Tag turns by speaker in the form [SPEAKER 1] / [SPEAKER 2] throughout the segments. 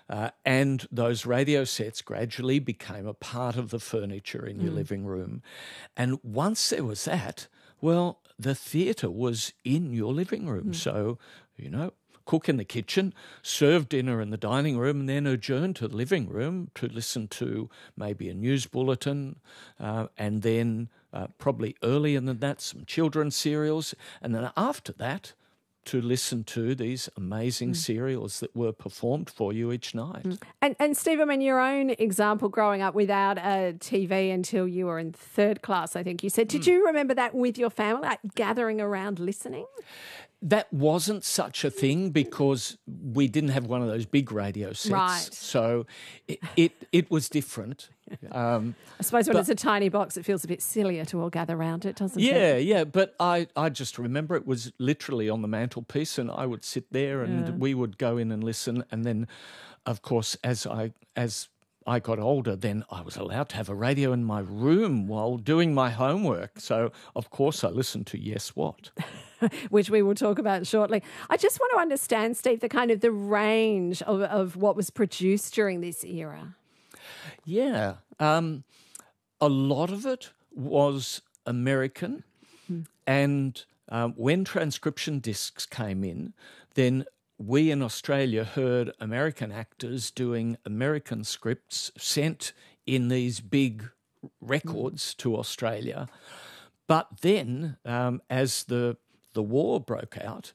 [SPEAKER 1] and those radio sets gradually became a part of the furniture in your living room. And once there was that, well, the theatre was in your living room. So, cook in the kitchen, serve dinner in the dining room, and then adjourn to the living room to listen to maybe a news bulletin, and then probably earlier than that, some children's serials, and then after that, to listen to these amazing serials that were performed for you each night.
[SPEAKER 2] And Steve, I mean, your own example growing up without a TV until you were in third class, I think you said. Did you remember that with your family, like gathering around listening?
[SPEAKER 1] That wasn't such a thing because we didn't have one of those big radio sets.
[SPEAKER 2] Right.
[SPEAKER 1] So it was different.
[SPEAKER 2] I suppose when it's a tiny box, it feels a bit sillier to all gather around it, doesn't it?
[SPEAKER 1] Yeah. But I just remember it was literally on the mantelpiece, and I would sit there and we would go in and listen. And then, of course, as I got older, then I was allowed to have a radio in my room while doing my homework. So, of course, I listened to Yes What.
[SPEAKER 2] Which we will talk about shortly. I just want to understand, Steve, the range of what was produced during this era.
[SPEAKER 1] Yeah. A lot of it was American. And when transcription discs came in, then we in Australia heard American actors doing American scripts sent in these big records to Australia. But then, as the war broke out,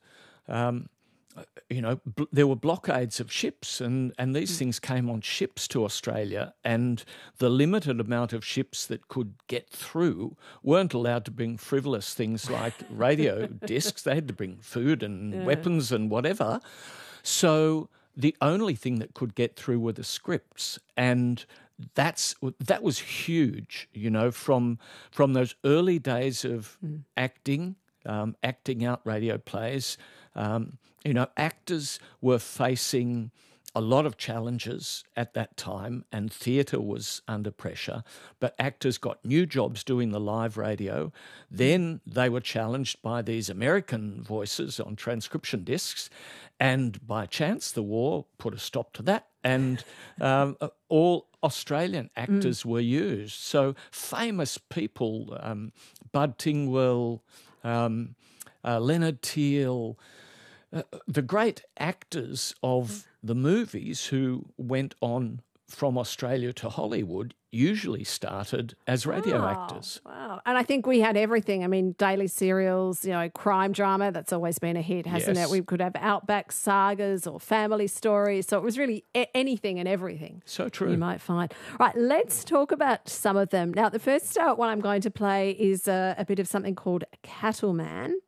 [SPEAKER 1] there were blockades of ships, and these things came on ships to Australia, and the limited amount of ships that could get through weren't allowed to bring frivolous things like radio discs. They had to bring food and weapons and whatever. So the only thing that could get through were the scripts, and that was huge, from those early days of acting out radio plays. Actors were facing a lot of challenges at that time, and theatre was under pressure. But actors got new jobs doing the live radio. Then they were challenged by these American voices on transcription discs, and by chance the war put a stop to that, and all Australian actors were used. So famous people, Bud Tingwell, Leonard Teale, the great actors of the movies who went on from Australia to Hollywood usually started as radio actors.
[SPEAKER 2] Wow. And I think we had everything. I mean, daily serials, crime drama, that's always been a hit, hasn't it? We could have outback sagas or family stories. So it was really anything and everything.
[SPEAKER 1] So true.
[SPEAKER 2] You might find. Right, let's talk about some of them. Now, the first one I'm going to play is a bit of something called Cattleman.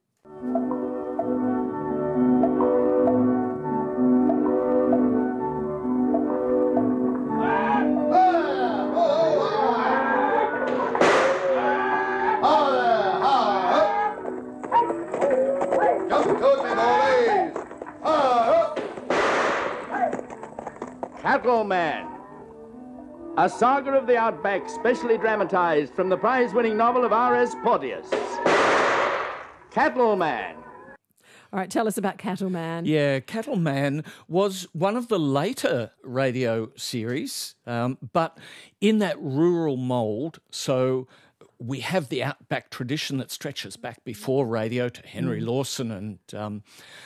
[SPEAKER 3] Cattleman, a saga of the outback specially dramatised from the prize-winning novel of R.S. Porteous. Cattleman.
[SPEAKER 2] All right, tell us about Cattleman.
[SPEAKER 1] Yeah, Cattleman was one of the later radio series, but in that rural mould. So we have the outback tradition that stretches back before radio to Henry Lawson and,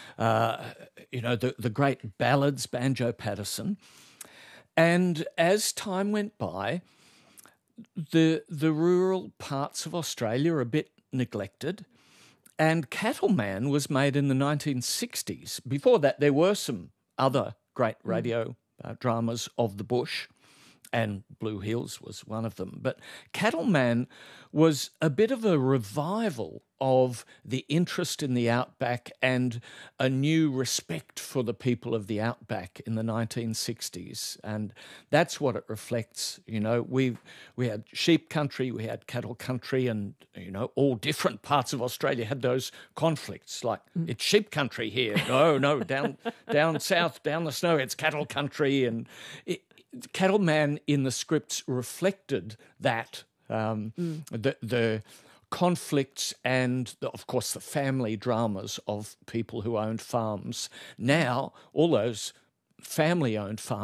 [SPEAKER 1] the great ballads, Banjo Paterson. And as time went by, the rural parts of Australia are a bit neglected, and Cattleman was made in the 1960s. Before that, there were some other great radio dramas of the bush, and Blue Hills was one of them. But Cattleman was a bit of a revival of the interest in the outback and a new respect for the people of the outback in the 1960s. And that's what it reflects. We had sheep country, we had cattle country, and, all different parts of Australia had those conflicts, like it's sheep country here. No, down south, down the snow, it's cattle country. And Cattleman in the scripts reflected that, the conflicts and, of course, the family dramas of people who owned farms. Now, all those family-owned farms